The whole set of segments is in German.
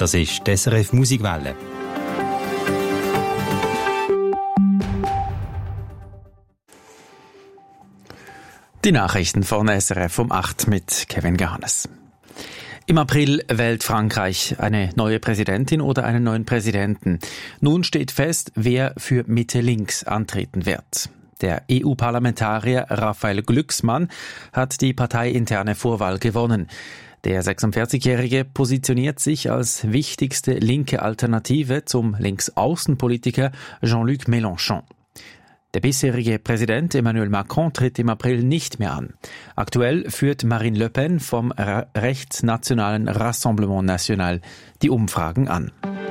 Das ist die SRF Musikwelle. Die Nachrichten von SRF um 8 mit Kevin Gahanes. Im April wählt Frankreich eine neue Präsidentin oder einen neuen Präsidenten. Nun steht fest, wer für Mitte-Links antreten wird. Der EU-Parlamentarier Raphael Glucksmann hat die parteiinterne Vorwahl gewonnen. Der 46-Jährige positioniert sich als wichtigste linke Alternative zum Linksaußenpolitiker Jean-Luc Mélenchon. Der bisherige Präsident Emmanuel Macron tritt im April nicht mehr an. Aktuell führt Marine Le Pen vom rechtsnationalen Rassemblement National die Umfragen an.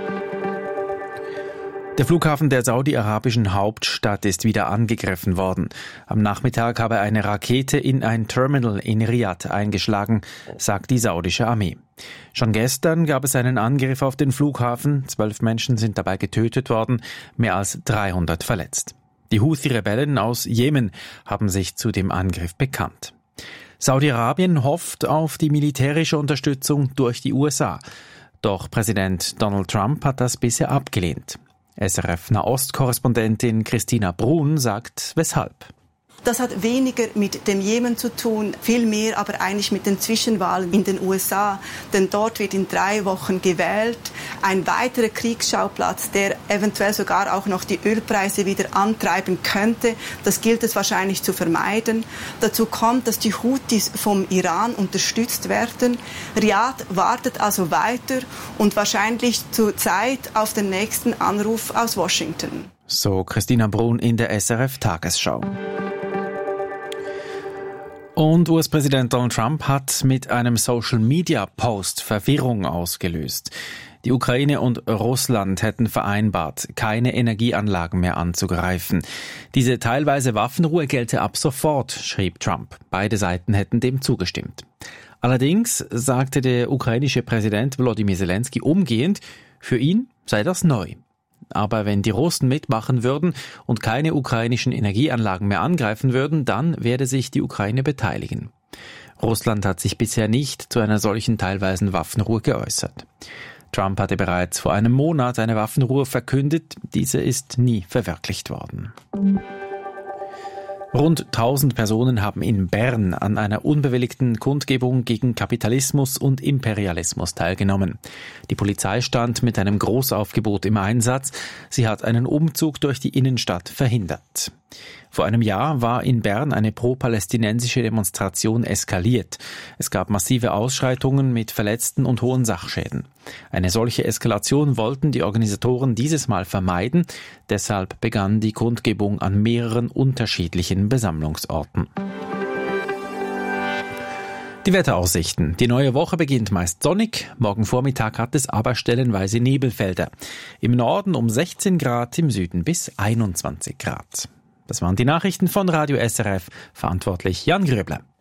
Der Flughafen der saudi-arabischen Hauptstadt ist wieder angegriffen worden. Am Nachmittag habe eine Rakete in ein Terminal in Riyadh eingeschlagen, sagt die saudische Armee. Schon gestern gab es einen Angriff auf den Flughafen. 12 Menschen sind dabei getötet worden, mehr als 300 verletzt. Die Houthi-Rebellen aus Jemen haben sich zu dem Angriff bekannt. Saudi-Arabien hofft auf die militärische Unterstützung durch die USA. Doch Präsident Donald Trump hat das bisher abgelehnt. SRF-Nahost-Korrespondentin Christina Brun sagt, weshalb. Das hat weniger mit dem Jemen zu tun, viel mehr aber eigentlich mit den Zwischenwahlen in den USA. Denn dort wird in 3 Wochen gewählt. Ein weiterer Kriegsschauplatz, der eventuell sogar auch noch die Ölpreise wieder antreiben könnte. Das gilt es wahrscheinlich zu vermeiden. Dazu kommt, dass die Houthis vom Iran unterstützt werden. Riyadh wartet also weiter und wahrscheinlich zur Zeit auf den nächsten Anruf aus Washington. So Christina Brun in der SRF-Tagesschau. Und US-Präsident Donald Trump hat mit einem Social-Media-Post Verwirrung ausgelöst. Die Ukraine und Russland hätten vereinbart, keine Energieanlagen mehr anzugreifen. Diese teilweise Waffenruhe gelte ab sofort, schrieb Trump. Beide Seiten hätten dem zugestimmt. Allerdings sagte der ukrainische Präsident Volodymyr Zelensky umgehend, für ihn sei das neu. Aber wenn die Russen mitmachen würden und keine ukrainischen Energieanlagen mehr angreifen würden, dann werde sich die Ukraine beteiligen. Russland hat sich bisher nicht zu einer solchen teilweisen Waffenruhe geäußert. Trump hatte bereits vor einem Monat eine Waffenruhe verkündet, diese ist nie verwirklicht worden. Rund 1000 Personen haben in Bern an einer unbewilligten Kundgebung gegen Kapitalismus und Imperialismus teilgenommen. Die Polizei stand mit einem Großaufgebot im Einsatz. Sie hat einen Umzug durch die Innenstadt verhindert. Vor einem Jahr war in Bern eine pro-palästinensische Demonstration eskaliert. Es gab massive Ausschreitungen mit Verletzten und hohen Sachschäden. Eine solche Eskalation wollten die Organisatoren dieses Mal vermeiden. Deshalb begann die Kundgebung an mehreren unterschiedlichen Besammlungsorten. Die Wetteraussichten. Die neue Woche beginnt meist sonnig. Morgen Vormittag hat es aber stellenweise Nebelfelder. Im Norden um 16 Grad, im Süden bis 21 Grad. Das waren die Nachrichten von Radio SRF. Verantwortlich Jan Gröbler.